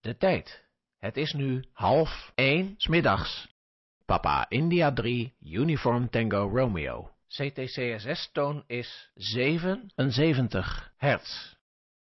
De tijd. Het is nu 12:30 's middags. Papa India 3, Uniform Tango Romeo. CTCSS-toon is 77 hertz.